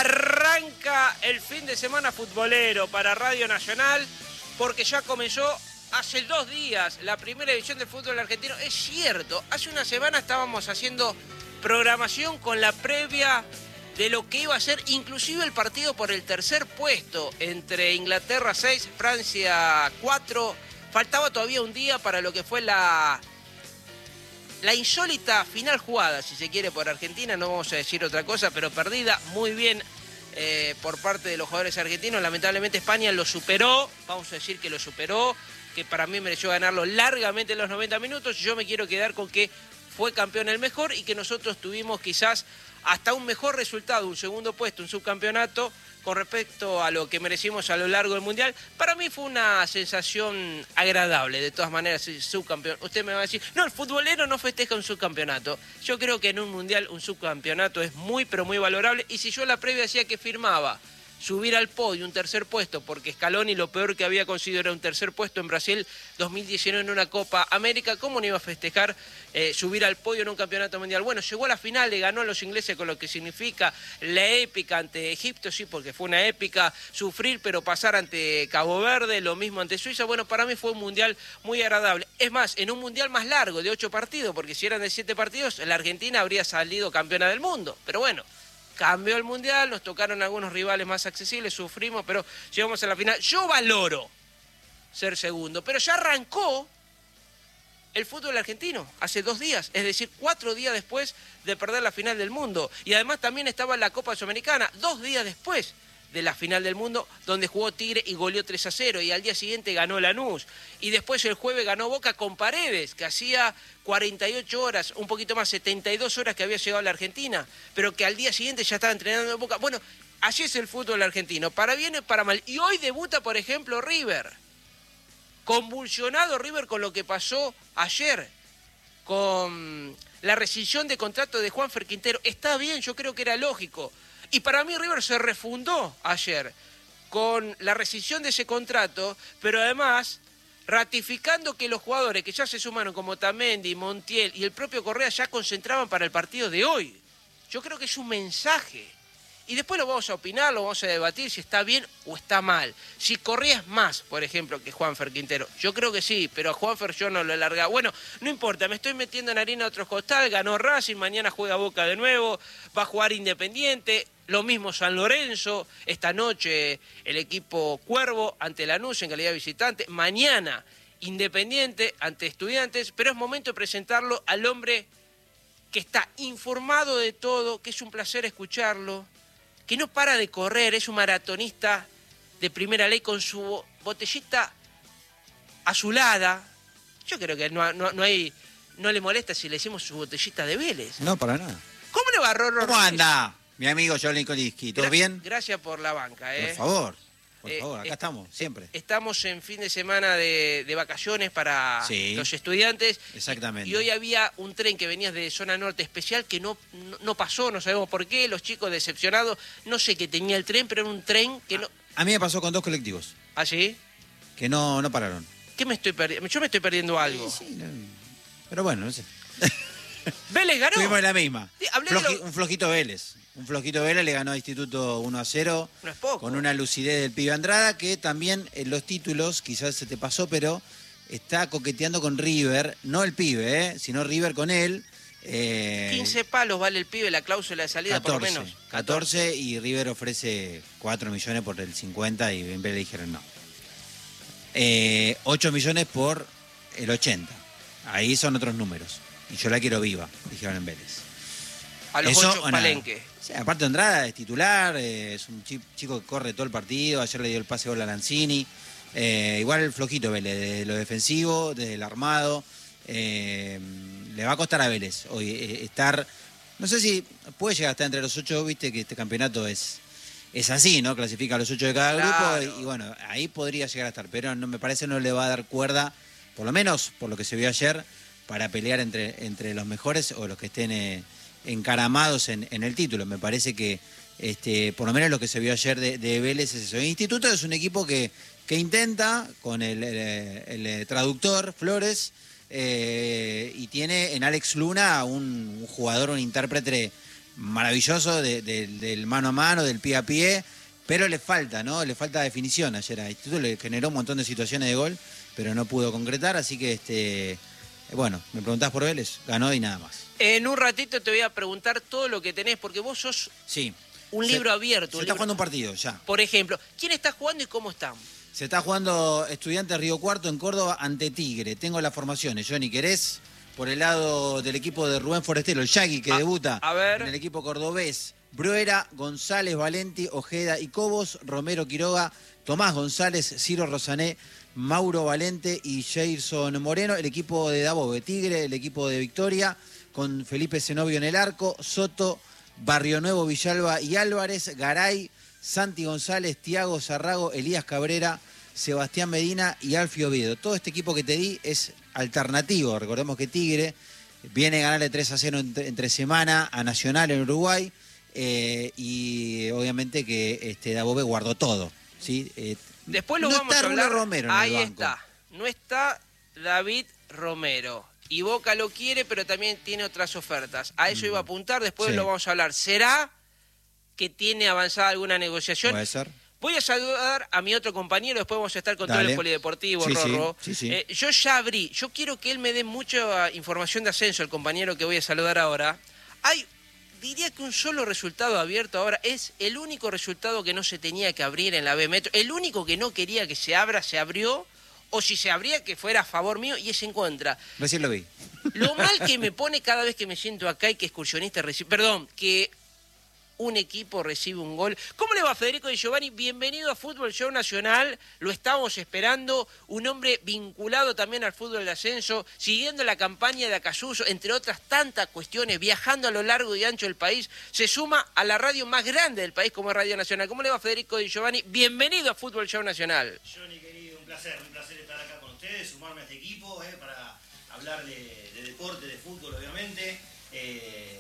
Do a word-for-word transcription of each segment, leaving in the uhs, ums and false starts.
Arranca el fin de semana futbolero para Radio Nacional porque ya comenzó hace dos días la primera división del fútbol argentino. Es cierto, hace una semana estábamos haciendo programación con la previa de lo que iba a ser inclusive el partido por el tercer puesto entre Inglaterra seis, Francia cuatro. Faltaba todavía un día para lo que fue la, la insólita final jugada, si se quiere, por Argentina. No vamos a decir otra cosa, pero perdida muy bien eh, por parte de los jugadores argentinos. Lamentablemente España lo superó, vamos a decir que lo superó, que para mí mereció ganarlo largamente en los noventa minutos. Yo me quiero quedar con que fue campeón el mejor y que nosotros tuvimos quizás hasta un mejor resultado, un segundo puesto, un subcampeonato, con respecto a lo que merecimos a lo largo del Mundial. Para mí fue una sensación agradable, de todas maneras, subcampeón. Usted me va a decir, no, el futbolero no festeja un subcampeonato. Yo creo que en un Mundial un subcampeonato es muy, pero muy valorable. Y si yo en la previa decía que firmaba subir al podio un tercer puesto, porque Scaloni lo peor que había conseguido era un tercer puesto en Brasil dos mil diecinueve en una Copa América, ¿cómo no iba a festejar eh, subir al podio en un campeonato mundial? Bueno, llegó a la final, le ganó a los ingleses con lo que significa la épica ante Egipto, sí, porque fue una épica sufrir, pero pasar ante Cabo Verde, lo mismo ante Suiza. Bueno, para mí fue un mundial muy agradable. Es más, en un mundial más largo, de ocho partidos, porque si eran de siete partidos, la Argentina habría salido campeona del mundo. Pero bueno, cambió el Mundial, nos tocaron algunos rivales más accesibles, sufrimos, pero llegamos a la final. Yo valoro ser segundo, pero ya arrancó el fútbol argentino hace dos días, es decir, cuatro días después de perder la final del mundo. Y además también estaba en la Copa Sudamericana, dos días después de la final del mundo, donde jugó Tigre y goleó tres a cero, y al día siguiente ganó Lanús. Y después el jueves ganó Boca con Paredes, que hacía cuarenta y ocho horas, un poquito más, setenta y dos horas que había llegado a la Argentina, pero que al día siguiente ya estaba entrenando en Boca. Bueno, así es el fútbol argentino, para bien y para mal. Y hoy debuta, por ejemplo, River. Convulsionado River con lo que pasó ayer, con la rescisión de contrato de Juanfer Quintero. Está bien, yo creo que era lógico. Y para mí River se refundó ayer con la rescisión de ese contrato, pero además ratificando que los jugadores que ya se sumaron como Tamendi, Montiel y el propio Correa ya concentraban para el partido de hoy. Yo creo que es un mensaje. Y después lo vamos a opinar, lo vamos a debatir si está bien o está mal. Si Correa es más, por ejemplo, que Juanfer Quintero. Yo creo que sí, pero a Juanfer yo no lo he largado. Bueno, no importa, me estoy metiendo en harina a otros costal. Ganó Racing, mañana juega Boca de nuevo, va a jugar Independiente. Lo mismo San Lorenzo, esta noche el equipo Cuervo ante Lanús en calidad de visitante. Mañana Independiente ante Estudiantes, pero es momento de presentarlo al hombre que está informado de todo, que es un placer escucharlo, que no para de correr, es un maratonista de primera ley con su botellita azulada. Yo creo que no, no, no, hay, no le molesta si le decimos su botellita de Vélez. No, para nada. ¿Cómo le va, Rorro? ¿Cómo anda, mi amigo Johnny Koliski? ¿Todo Gra bien? Gracias por la banca, ¿eh? Por favor, por eh, favor, acá eh, estamos, siempre. Estamos en fin de semana de, de vacaciones para sí, los estudiantes. Exactamente. Y, y hoy había un tren que venía de zona norte especial que no, no, no pasó, no sabemos por qué, los chicos decepcionados, no sé qué tenía el tren, pero era un tren que no... A, a mí me pasó con dos colectivos. ¿Ah, sí? Que no, no pararon. ¿Qué me estoy perdiendo? Yo me estoy perdiendo algo. Sí, sí, no, pero bueno, no sé. ¿Vélez ganó? Tuvimos la misma. Sí, hablé Floji, de lo... Un flojito Vélez. Un flojito Vélez le ganó a Instituto uno a cero. No es poco. Con una lucidez del pibe Andrada, que también en los títulos, quizás se te pasó, pero está coqueteando con River. No el pibe, ¿eh? Sino River con él. Eh, quince palos vale el pibe, la cláusula de salida catorce, por lo menos. catorce y River ofrece cuatro millones por el cincuenta y en vez le dijeron no. Eh, ocho millones por el ochenta. Ahí son otros números. Y yo la quiero viva, dijeron en Vélez. A los Eso, ocho Palenque. Sí, aparte de Andrada es titular, eh, es un chico que corre todo el partido, ayer le dio el pase gol a Lanzini. Eh, igual el flojito Vélez, desde lo defensivo, desde el armado. Eh, le va a costar a Vélez hoy eh, estar, no sé si puede llegar a estar entre los ocho, viste que este campeonato es, es así, ¿no? Clasifica a los ocho de cada claro. grupo y, y bueno, ahí podría llegar a estar, pero no, me parece no le va a dar cuerda, por lo menos por lo que se vio ayer, para pelear entre, entre los mejores o los que estén eh, encaramados en, en el título. Me parece que este, por lo menos lo que se vio ayer de, de Vélez es eso. El Instituto es un equipo que, que intenta, con el, el, el, el traductor Flores, eh, y tiene en Alex Luna un, un jugador, un intérprete maravilloso de, de, del mano a mano, del pie a pie, pero le falta, ¿no? Le falta definición ayer a Instituto, le generó un montón de situaciones de gol, pero no pudo concretar, así que, este bueno, me preguntás por Vélez, ganó y nada más. En un ratito te voy a preguntar todo lo que tenés, porque vos sos sí. un se, libro abierto. Se un está libro... jugando un partido, ya. Por ejemplo, ¿quién está jugando y cómo están? Se está jugando Estudiantes Río Cuarto en Córdoba ante Tigre. Tengo las formaciones. Johnny, ¿querés? Por el lado del equipo de Rubén Forestero, el Yagui, que a, debuta a ver. en el equipo cordobés. Bruera, González, Valenti, Ojeda y Cobos, Romero Quiroga, Tomás González, Ciro Rosané, Mauro Valente y Jason Moreno. El equipo de Dabove, Tigre, el equipo de Victoria, con Felipe Zenobio en el arco, Soto, Barrio Nuevo, Villalba y Álvarez, Garay, Santi González, Tiago Zarrago, Elías Cabrera, Sebastián Medina y Alfio Oviedo. Todo este equipo que te di es alternativo. Recordemos que Tigre viene a ganarle tres a cero entre, entre semana a Nacional en Uruguay eh, y obviamente que este, Dabove guardó todo, ¿sí? Eh, Después lo no vamos está a hablar. Romero en Ahí el banco. está. No está David Romero. Y Boca lo quiere, pero también tiene otras ofertas. A eso mm. iba a apuntar, después sí. lo vamos a hablar. ¿Será que tiene avanzada alguna negociación? Puede ser. Voy a saludar a mi otro compañero, después vamos a estar con Dale. todo el polideportivo, sí, Rorro. Sí, sí, sí. Eh, yo ya abrí, yo quiero que él me dé mucha información de ascenso, el compañero que voy a saludar ahora. Hay, diría que un solo resultado abierto ahora, es el único resultado que no se tenía que abrir en la B Metro, el único que no quería que se abra, se abrió, o si se abría que fuera a favor mío, y es en contra. Recién lo vi. Lo mal que me pone cada vez que me siento acá y que excursionista recibe, perdón, que un equipo recibe un gol. ¿Cómo le va, Federico Di Giovanni? Bienvenido a Fútbol Show Nacional. Lo estamos esperando. Un hombre vinculado también al fútbol de ascenso, siguiendo la campaña de Acasuso, entre otras tantas cuestiones, viajando a lo largo y ancho del país. Se suma a la radio más grande del país como es Radio Nacional. ¿Cómo le va, Federico Di Giovanni? Bienvenido a Fútbol Show Nacional. Johnny, querido, un placer. Un placer estar acá con ustedes, sumarme a este equipo eh, para hablar de, de deporte, de fútbol, obviamente. Eh,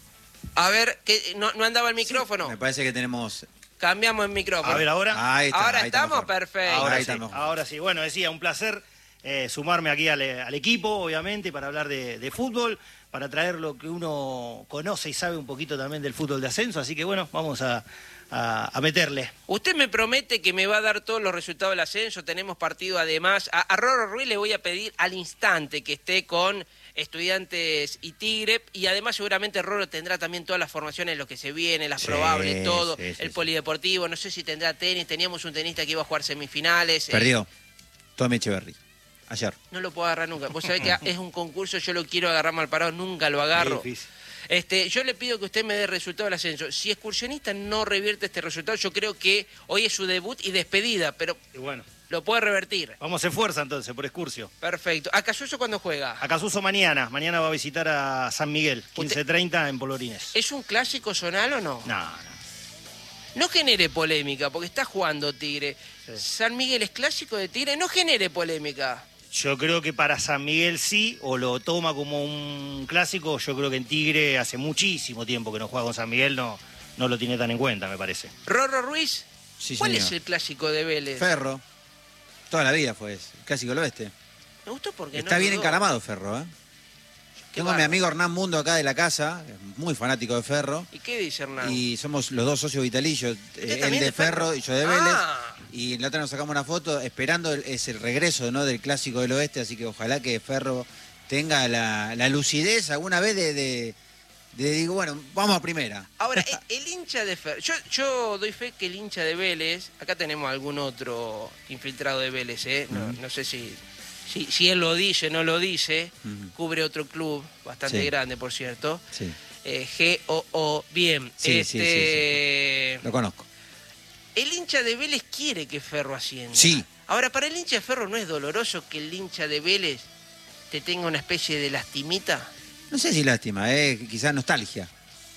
A ver, que no, no andaba el micrófono. Sí, me parece que tenemos... Cambiamos el micrófono. A ver, ahora. Ahí está, ahora ahí estamos está perfectos. Ahora, ahí sí, estamos. ahora sí. Bueno, decía, un placer eh, sumarme aquí al, al equipo, obviamente, para hablar de, de fútbol, para traer lo que uno conoce y sabe un poquito también del fútbol de ascenso. Así que bueno, vamos a, a, a meterle. Usted me promete que me va a dar todos los resultados del ascenso. Tenemos partido además. A, a Rorro Ruiz le voy a pedir al instante que esté con Estudiantes y Tigre, y además seguramente Rorro tendrá también todas las formaciones, lo que se viene, las sí, probables, todo, sí, sí, el sí. polideportivo, no sé si tendrá tenis, teníamos un tenista que iba a jugar semifinales. Perdió. Eh, Tommy Echeverry. Ayer. no lo puedo agarrar nunca. Vos sabés que es un concurso, yo lo quiero agarrar mal parado, nunca lo agarro. Este, yo le pido que usted me dé el resultado del ascenso. Si Excursionista no revierte este resultado, yo creo que hoy es su debut y despedida, pero Y bueno, lo puede revertir. vamos a hacer fuerza entonces, por Excursio. Perfecto. ¿Acasuso cuándo juega? Acasuso mañana. Mañana va a visitar a San Miguel, quince treinta en Polorines. ¿Es un clásico zonal o no? No, no. No genere polémica, porque está jugando Tigre. Sí. San Miguel es clásico de Tigre, no genere polémica. Yo creo que para San Miguel sí, o lo toma como un clásico. Yo creo que en Tigre hace muchísimo tiempo que no juega con San Miguel, no, no lo tiene tan en cuenta, me parece. Rorro Ruiz, Sí, ¿cuál señor. es el clásico de Vélez? Ferro. Toda la vida fue ese. Clásico del Oeste. Me gustó porque Está no bien dudó. encaramado Ferro, ¿eh? Qué Tengo a mi bárbaro. amigo Hernán Mundo acá de la casa, muy fanático de Ferro. ¿Y qué dice Hernán? Y somos los dos socios vitalicios, eh, él también de de Ferro? Ferro y yo de Vélez. Ah. Y la otra nos sacamos una foto esperando el, es el regreso, ¿no?, del Clásico del Oeste, así que ojalá que Ferro tenga la, la lucidez alguna vez de, de, de, digo, bueno, vamos a primera. Ahora, el, el hincha de Ferro, yo, yo doy fe que el hincha de Vélez, acá tenemos algún otro infiltrado de Vélez, ¿eh? No, Ujú. no sé si, si, si él lo dice, no lo dice, Ujú. cubre otro club, bastante Sí. grande, por cierto. Sí, Eh, G O O, bien. Sí, este, sí, sí, lo conozco. El hincha de Vélez quiere que Ferro ascienda. Sí. Ahora, para el hincha de Ferro, ¿no es doloroso que el hincha de Vélez te tenga una especie de lastimita? No sé si lástima, eh, quizás nostalgia.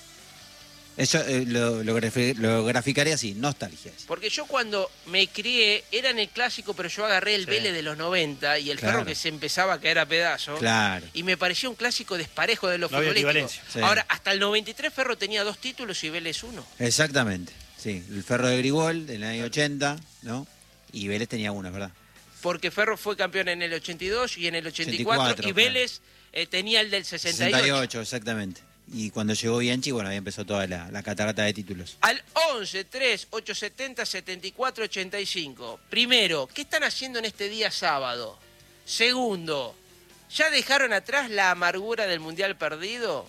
Eso eh, lo, lo, grafi- lo graficaré así, nostalgia. Porque yo cuando me crié, era en el clásico, pero yo agarré el Sí. Vélez de los noventa y el Claro. Ferro que se empezaba a caer a pedazos. Claro. Y me parecía un clásico desparejo de los No había futbolísticos. equivalencia. Sí. Ahora, hasta el noventa y tres Ferro tenía dos títulos y Vélez uno. Exactamente, sí. El Ferro de Grigol del año ochenta, ¿no? Y Vélez tenía uno, ¿verdad? Porque Ferro fue campeón en el ochenta y dos y en el ochenta y cuatro, ochenta y cuatro, y Vélez eh, tenía el del sesenta y ocho. sesenta y ocho, exactamente. y cuando llegó Bianchi, bueno, ahí empezó toda la, la catarata de títulos. Al once, tres, ochocientos setenta, setenta y cuatro, ochenta y cinco. Primero, ¿qué están haciendo en este día sábado? Segundo, ¿ya dejaron atrás la amargura del Mundial perdido?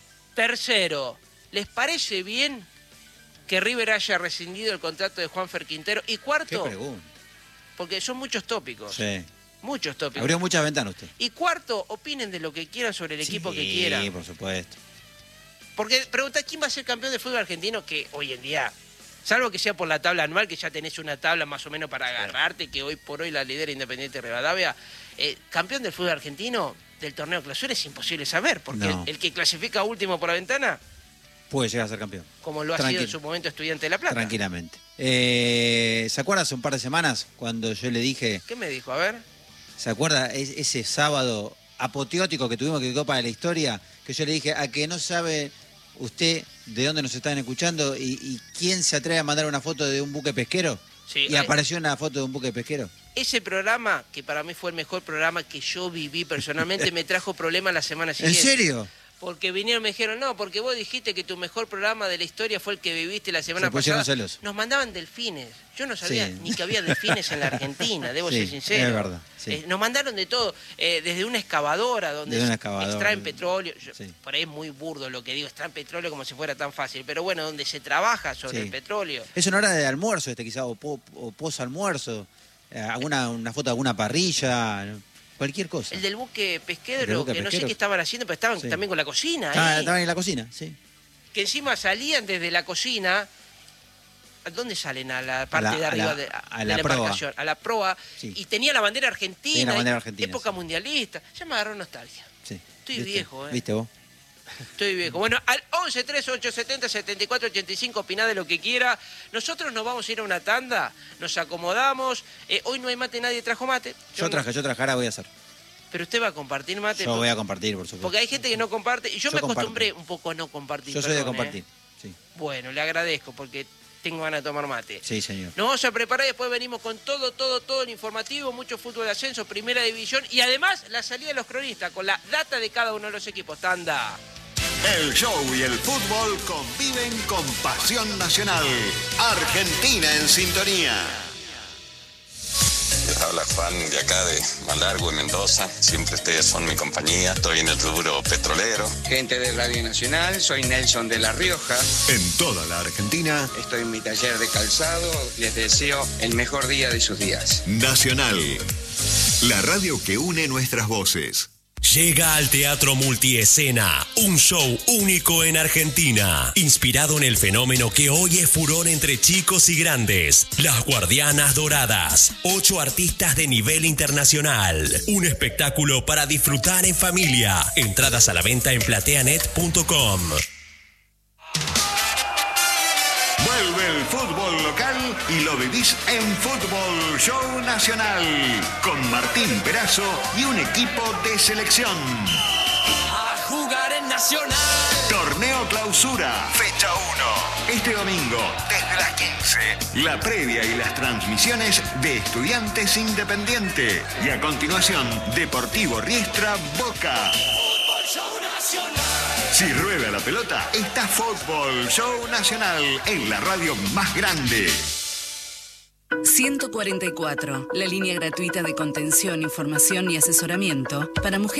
Tercero, ¿les parece bien que River haya rescindido el contrato de Juanfer Quintero? Y cuarto, ¿Qué pregunta? porque son muchos tópicos. Sí. Muchos tópicos. Abrió muchas ventanas usted. Y cuarto, opinen de lo que quieran sobre el equipo sí, que quieran. Sí, por supuesto. Porque pregunta quién va a ser campeón de fútbol argentino, que hoy en día, salvo que sea por la tabla anual, que ya tenés una tabla más o menos para agarrarte, que hoy por hoy la lidera Independiente Rivadavia, eh, campeón del fútbol argentino del torneo clausura es imposible saber, porque No. el, el que clasifica último por la ventana, Puede llegar a ser campeón. como lo ha Tranquilo. sido en su momento Estudiante de La Plata. Tranquilamente. Eh, ¿Se acuerda hace un par de semanas cuando yo le dije, ¿Qué me dijo? A ver. ¿se acuerda es- ese sábado apoteótico que tuvimos que quedó para la historia? Que yo le dije, a que no sabe usted de dónde nos están escuchando y, y quién se atreve a mandar una foto de un buque pesquero. Sí, y eh, apareció una foto de un buque pesquero. Ese programa, que para mí fue el mejor programa que yo viví personalmente, me trajo problemas la semana ¿En siguiente. serio? Porque vinieron y me dijeron, no, porque vos dijiste que tu mejor programa de la historia fue el que viviste la semana Se pusieron pasada. celosos. Nos mandaban delfines. Yo no sabía Sí. ni que había delfines en la Argentina, debo Sí, ser sincero. es verdad, sí. Eh, nos mandaron de todo, eh, desde una excavadora donde Desde una se excavadora. extraen petróleo. Yo- Sí. Por ahí es muy burdo lo que digo, extraen petróleo como si fuera tan fácil. Pero bueno, donde se trabaja sobre Sí. el petróleo. Es una hora de almuerzo este quizá, o, po, o post-almuerzo. Eh, alguna, una foto de alguna parrilla, cualquier cosa. El del buque El pesquero, del buque que no sé pesquero. qué estaban haciendo, pero estaban Sí. también con la cocina. Estaba- ahí. Estaban en la cocina, sí. Que encima salían desde la cocina. ¿A dónde salen? A la parte la- de a arriba la- de, a de la la proa. embarcación, a la proa, Sí. y tenía la bandera argentina, Tenía la bandera y- argentina, época sí. mundialista. Ya me agarró nostalgia. sí. Estoy ¿Viste? viejo, ¿eh? ¿Viste vos? Estoy viejo. Bueno, al once, tres, ochocientos setenta, setenta y cuatro, ochenta y cinco, opiná de lo que quiera. Nosotros nos vamos a ir a una tanda, nos acomodamos. Eh, hoy no hay mate, nadie trajo mate. Yo no- traje, yo traje, ahora voy a hacer. Pero usted va a compartir mate. Yo porque- voy a compartir, por supuesto. Porque hay gente que no comparte. Y yo, Yo me comparto. acostumbré un poco a no compartir. Yo soy de perdón, ¿eh? compartir. Sí, Bueno, le agradezco porque tengo ganas de tomar mate. sí, señor. Nos vamos a preparar y después venimos con todo, todo, todo el informativo, mucho fútbol de ascenso, primera división y además la salida de los cronistas con la data de cada uno de los equipos. Tanda. El show y el fútbol conviven con pasión nacional. Argentina en sintonía. Les habla Juan de acá de Malargüe, Mendoza. Siempre ustedes son mi compañía. Estoy en el rubro petrolero. Gente de Radio Nacional, soy Nelson de La Rioja, En toda la Argentina, estoy en mi taller de calzado, les deseo el mejor día de sus días. Nacional. La radio que une nuestras voces. Llega al Teatro Multiescena, un show único en Argentina, inspirado en el fenómeno que hoy es furor entre chicos y grandes, Las Guardianas Doradas, ocho artistas de nivel internacional, un espectáculo para disfrutar en familia, entradas a la venta en plateanet punto com. Vuelve el fútbol local y lo vivís en Fútbol Show Nacional. Con Martín Perazo y un equipo de selección. A jugar en Nacional. Torneo Clausura, fecha uno. Este domingo, desde las quince. La previa y las transmisiones de Estudiantes Independiente. Y a continuación, Deportivo Riestra Boca. Si rueda la pelota, está Fútbol Show Nacional en la radio más grande. ciento cuarenta y cuatro, la línea gratuita de contención, información y asesoramiento para mujeres.